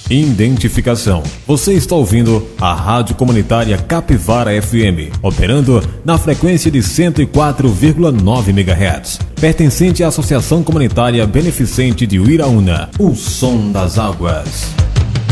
Identificação. Você está ouvindo a Rádio Comunitária Capivara FM, operando na frequência de 104,9 MHz. Pertencente à Associação Comunitária Beneficente de Uiraúna, o som das águas.